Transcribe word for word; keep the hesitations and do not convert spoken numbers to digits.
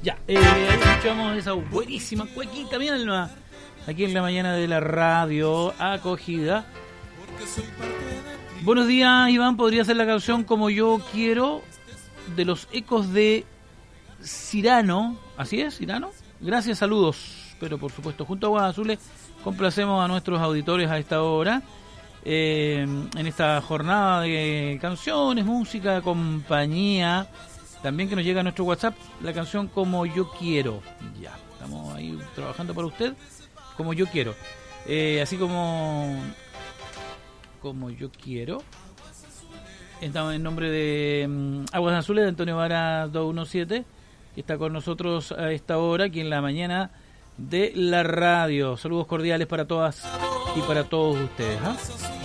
Ya, eh, ahí escuchamos esa buenísima cuequita, mi alma. Aquí en la mañana de la radio acogida. Buenos días, Iván. ¿Podría ser la canción Como Yo Quiero de los Ecos de Cirano? ¿Así es, Cirano? Gracias, saludos. Pero por supuesto, junto a Aguas Azules, complacemos a nuestros auditores a esta hora. Eh, en esta jornada de canciones, música, compañía. También que nos llega a nuestro WhatsApp la canción Como Yo Quiero. Ya, estamos ahí trabajando para usted. Como Yo Quiero. Eh, así como... Como Yo Quiero. Estamos en nombre de um, Aguas Azules, de Antonio Vara doscientos diecisiete, que está con nosotros a esta hora, aquí en la mañana de la radio. Saludos cordiales para todas y para todos ustedes, ¿eh?